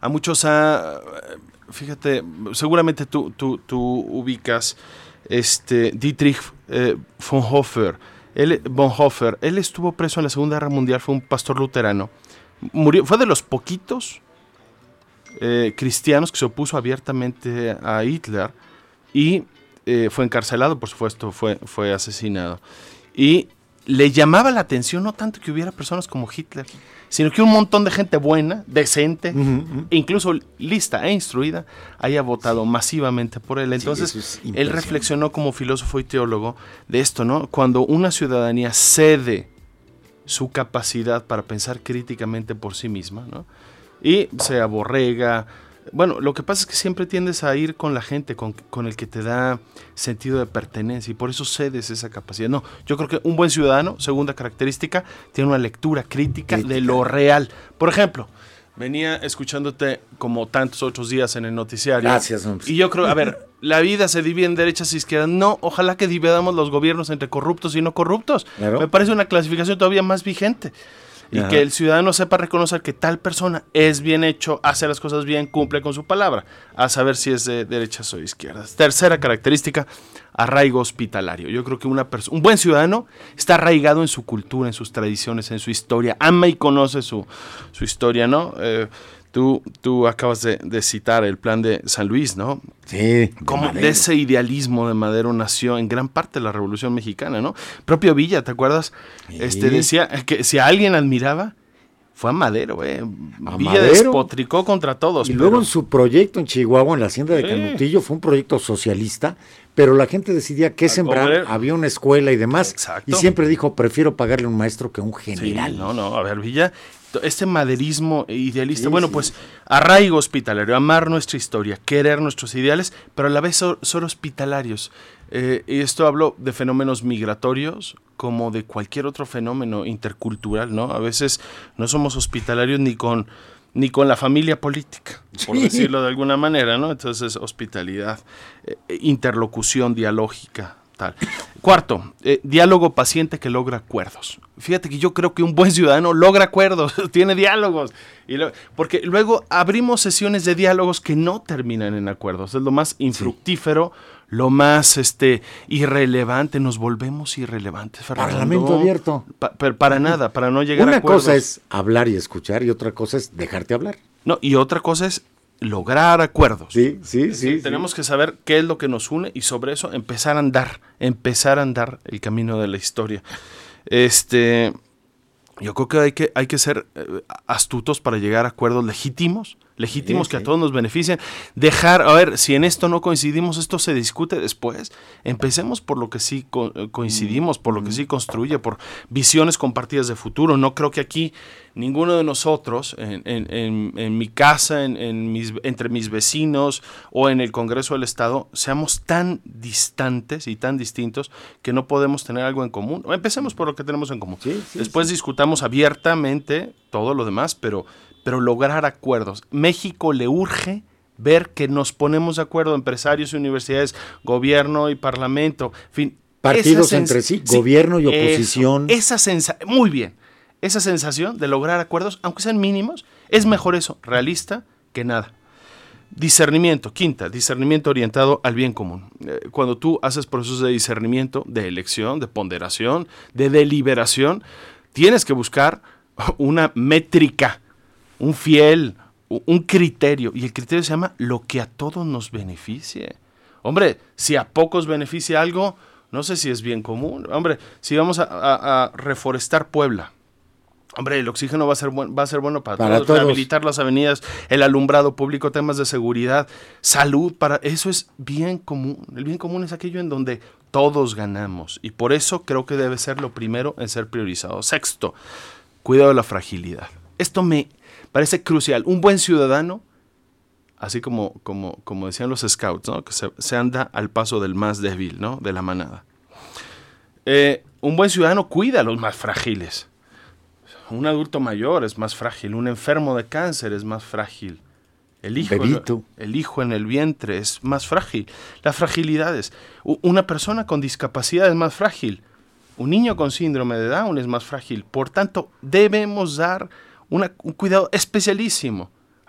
a muchos fíjate, seguramente tú ubicas Dietrich Bonhoeffer. Él estuvo preso en la Segunda Guerra Mundial, fue un pastor luterano. Fue de los poquitos cristianos que se opuso abiertamente a Hitler y fue encarcelado, por supuesto, fue asesinado. Y le llamaba la atención no tanto que hubiera personas como Hitler, sino que un montón de gente buena, decente, incluso lista e instruida, haya votado masivamente por él. Entonces, él reflexionó como filósofo y teólogo de esto, ¿no? Cuando una ciudadanía cede su capacidad para pensar críticamente por sí misma, ¿no? Y se aborrega. Bueno, lo que pasa es que siempre tiendes a ir con la gente, con el que te da sentido de pertenencia, y por eso cedes esa capacidad. No, yo creo que un buen ciudadano, segunda característica, tiene una lectura crítica de lo real. Por ejemplo, venía escuchándote como tantos otros días en el noticiario. Gracias, hombre. Y yo creo, a ver, la vida se divide en derechas e izquierdas. No, ojalá que dividamos los gobiernos entre corruptos y no corruptos. Claro. Me parece una clasificación todavía más vigente. Y que el ciudadano sepa reconocer que tal persona es bien hecho, hace las cosas bien, cumple con su palabra, a saber si es de derechas o de izquierdas. Tercera característica, arraigo hospitalario. Yo creo que un buen ciudadano está arraigado en su cultura, en sus tradiciones, en su historia, ama y conoce su historia, ¿no? Tú acabas de citar el plan de San Luis, ¿no? Sí. Como de ese idealismo de Madero nació en gran parte la Revolución Mexicana, ¿no? Propio Villa, ¿te acuerdas? Sí. Decía que si a alguien admiraba, fue a Madero, Villa despotricó contra todos. Y luego en su proyecto en Chihuahua, en la hacienda de Canutillo, fue un proyecto socialista, pero la gente decidía qué sembrar, había una escuela y demás. Exacto. Y siempre dijo, prefiero pagarle a un maestro que a un general. Sí, a ver, Villa, este maderismo idealista, pues arraigo hospitalario, amar nuestra historia, querer nuestros ideales, pero a la vez ser hospitalarios. Y esto hablo de fenómenos migratorios como de cualquier otro fenómeno intercultural, ¿no? A veces no somos hospitalarios ni con la familia política, por decirlo de alguna manera, ¿no? Entonces, hospitalidad, interlocución dialógica, tal. Cuarto, diálogo paciente que logra acuerdos. Fíjate que yo creo que un buen ciudadano logra acuerdos, tiene diálogos, porque luego abrimos sesiones de diálogos que no terminan en acuerdos. Es lo más infructífero, lo más irrelevante, nos volvemos irrelevantes. Fernando. Parlamento abierto. Para nada, para no llegar a acuerdos. Una cosa es hablar y escuchar y otra cosa es dejarte hablar. No, y otra cosa es lograr acuerdos. Sí. Tenemos que saber qué es lo que nos une y sobre eso empezar a andar el camino de la historia. Yo creo que hay que ser astutos para llegar a acuerdos legítimos que a todos nos beneficien. A ver, si en esto no coincidimos, esto se discute después. Empecemos por lo que sí coincidimos, por lo que sí construye, por visiones compartidas de futuro. No creo que aquí ninguno de nosotros, en mi casa, entre mis vecinos o en el Congreso del Estado, seamos tan distantes y tan distintos que no podemos tener algo en común. Empecemos por lo que tenemos en común. Después discutamos abiertamente todo lo demás, pero lograr acuerdos. México le urge ver que nos ponemos de acuerdo, empresarios y universidades, gobierno y parlamento, en fin. Partidos entre sí, gobierno y oposición. Muy bien. Esa sensación de lograr acuerdos, aunque sean mínimos, es mejor eso, realista, que nada. Discernimiento, quinta, discernimiento orientado al bien común. Cuando tú haces procesos de discernimiento, de elección, de ponderación, de deliberación, tienes que buscar una métrica, un criterio, y el criterio se llama lo que a todos nos beneficie. Hombre, si a pocos beneficia algo, no sé si es bien común. Hombre, si vamos a reforestar Puebla, hombre, el oxígeno va a ser bueno para todos, rehabilitar las avenidas, el alumbrado público, temas de seguridad, salud, eso es bien común. El bien común es aquello en donde todos ganamos, y por eso creo que debe ser lo primero en ser priorizado. Sexto, cuidado de la fragilidad. Esto me parece crucial. Un buen ciudadano, así como decían los scouts, ¿no? Que se anda al paso del más débil, ¿no? De la manada. Un buen ciudadano cuida a los más frágiles. Un adulto mayor es más frágil, un enfermo de cáncer es más frágil. El hijo en el vientre es más frágil. Las fragilidades. Una persona con discapacidad es más frágil. Un niño con síndrome de Down es más frágil. Por tanto, debemos dar un cuidado especialísimo